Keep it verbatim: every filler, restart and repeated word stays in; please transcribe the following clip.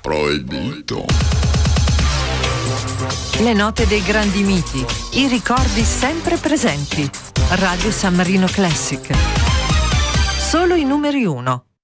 Proibito. Le note dei grandi miti, i ricordi sempre presenti. Radio San Marino Classic. Solo i numeri uno.